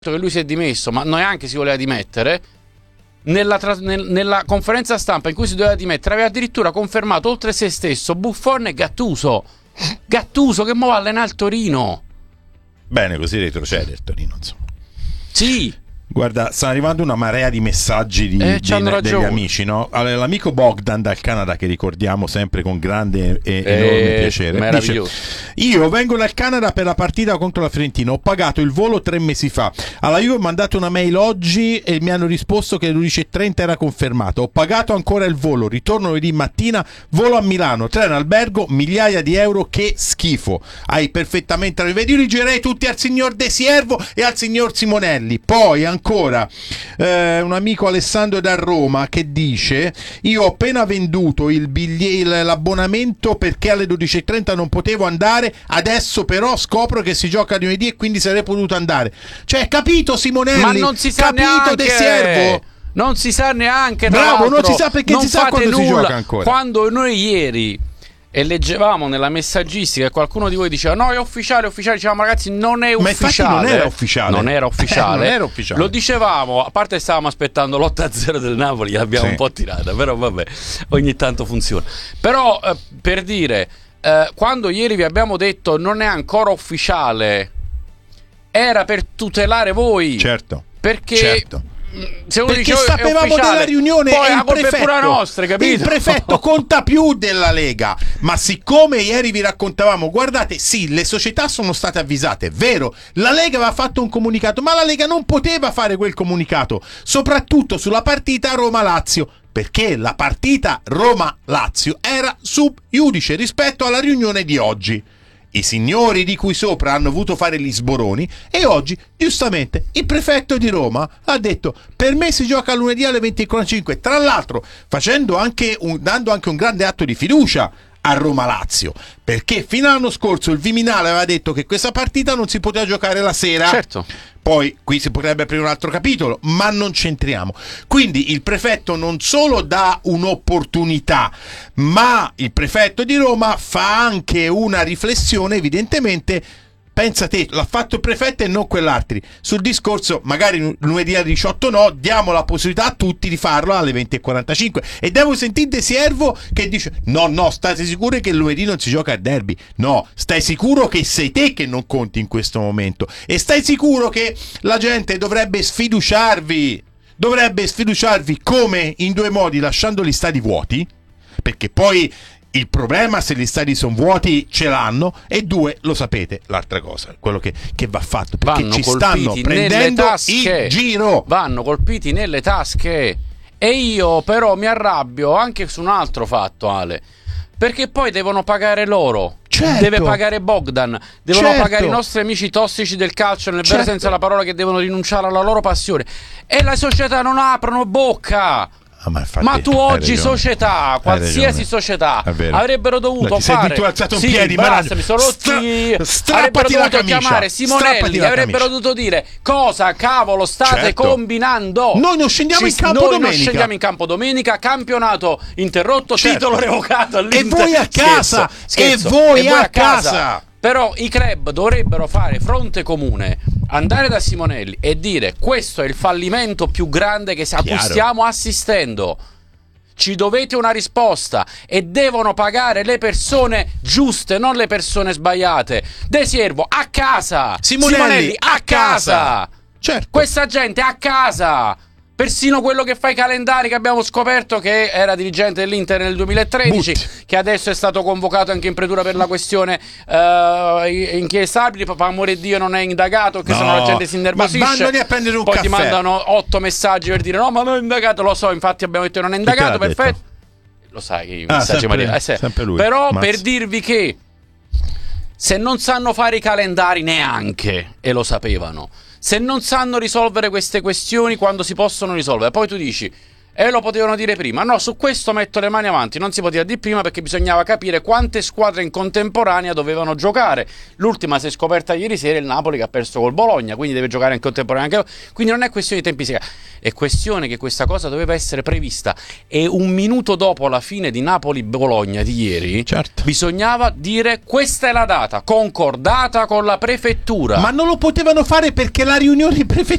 che lui si è dimesso, ma neanche si voleva dimettere, nella conferenza stampa in cui si doveva dimettere aveva addirittura confermato oltre se stesso Buffon e Gattuso che mo va a allenare il Torino. Bene, così retrocede il Torino, insomma. Sì. Guarda, sta arrivando una marea di messaggi degli amici, no? Allora, l'amico Bogdan dal Canada, che ricordiamo sempre con grande e enorme piacere, meraviglioso. Dice: io vengo dal Canada per la partita contro la Fiorentina, ho pagato il volo 3 mesi fa, alla Juve ho mandato una mail oggi e mi hanno risposto che le 11:30 era confermato, ho pagato ancora il volo, ritorno lunedì mattina, volo a Milano, treno albergo, migliaia di euro, che schifo. Hai perfettamente ragione. Io li girerei tutti al signor De Siervo e al signor Simonelli. Poi ancora un amico Alessandro da Roma che dice: io ho appena venduto l'abbonamento perché alle 12:30 non potevo andare, adesso però scopro che si gioca lunedì e quindi sarei potuto andare. Cioè, capito Simonelli? Ma non si sa capito neanche. De Siervo? Non si sa neanche. Bravo, non si sa perché non si sa quando nulla. si gioca ancora. Quando noi ieri e leggevamo nella messaggistica e qualcuno di voi diceva no, è ufficiale, dicevamo ragazzi non è ufficiale. Ma infatti non era ufficiale. Non era ufficiale. Non era ufficiale. Lo dicevamo, a parte stavamo aspettando l'8-0 del Napoli, l'abbiamo un po' tirata, però vabbè, ogni tanto funziona. Però per dire, quando ieri vi abbiamo detto non è ancora ufficiale, era per tutelare voi. Certo. Perché certo. Se uno perché dice, sapevamo della riunione poi e la colpa è pure nostra, capito? Il prefetto conta più della Lega, ma siccome ieri vi raccontavamo, guardate, sì, le società sono state avvisate, è vero, la Lega aveva fatto un comunicato, ma la Lega non poteva fare quel comunicato, soprattutto sulla partita Roma-Lazio, perché la partita Roma-Lazio era sub iudice rispetto alla riunione di oggi. I signori di cui sopra hanno voluto fare gli sboroni e oggi, giustamente, il prefetto di Roma ha detto: per me si gioca lunedì alle 20:45, tra l'altro dando anche un grande atto di fiducia a Roma-Lazio, perché fino all'anno scorso il Viminale aveva detto che questa partita non si poteva giocare la sera. Certo. Poi qui si potrebbe aprire un altro capitolo, ma non c'entriamo. Quindi il prefetto non solo dà un'opportunità, ma il prefetto di Roma fa anche una riflessione, evidentemente. Pensa te, l'ha fatto il prefetto e non quell'altri. Sul discorso, magari lunedì alle 18 no, diamo la possibilità a tutti di farlo alle 20:45. E devo sentire De Siervo che dice: no, state sicuri che lunedì non si gioca al derby? No, stai sicuro che sei te che non conti in questo momento? E stai sicuro che la gente dovrebbe sfiduciarvi come in due modi, lasciando gli stadi vuoti? Perché poi il problema, se gli stadi sono vuoti, ce l'hanno, e due, lo sapete, l'altra cosa, quello che va fatto, perché ci stanno prendendo il giro. Vanno colpiti nelle tasche. E io però mi arrabbio anche su un altro fatto, Ale, perché poi devono pagare loro. Certo. Deve pagare Bogdan, devono pagare i nostri amici tossici del calcio, nel vero senso della parola, che devono rinunciare alla loro passione. E le società non aprono bocca. Ma tu oggi società, qualsiasi società, avrebbero dovuto fare. Tu hai alzato un piedi, basta, mi sono rotti. Avrebbero dovuto chiamare Simonelli, avrebbero dovuto dire cosa cavolo state combinando. Noi non scendiamo in campo domenica. Non scendiamo in campo domenica, campionato interrotto, titolo revocato all'Inter. E voi a casa, scherzo. E voi a casa. Però i club dovrebbero fare fronte comune, andare da Simonelli e dire: questo è il fallimento più grande a cui stiamo assistendo, ci dovete una risposta, e devono pagare le persone giuste, non le persone sbagliate. De Siervo a casa, Simonelli a casa. Certo. Questa gente a casa. Persino quello che fa i calendari, che abbiamo scoperto che era dirigente dell'Inter nel 2013, che adesso è stato convocato anche in pretura per la questione inchiestabile. Papà amore Dio non è indagato, che sennò la gente si innervosisce. Ma vanno lì a prendere un poi caffè. Ti mandano 8 messaggi per dire no, ma non è indagato. Lo so, infatti abbiamo detto che non è indagato, perfetto. Lo sai che i messaggi sempre lui. Però per dirvi che se non sanno fare i calendari neanche, e lo sapevano, se non sanno risolvere queste questioni quando si possono risolvere, poi tu dici E lo potevano dire prima. No, su questo metto le mani avanti. Non si poteva dire prima perché bisognava capire quante squadre in contemporanea dovevano giocare. L'ultima si è scoperta ieri sera, il Napoli che ha perso col Bologna, quindi deve giocare in contemporanea anche. Quindi non è questione di tempistica, è questione che questa cosa doveva essere prevista. E un minuto dopo la fine di Napoli-Bologna di ieri, certo, bisognava dire questa è la data, concordata con la prefettura. Ma non lo potevano fare perché la riunione prefettura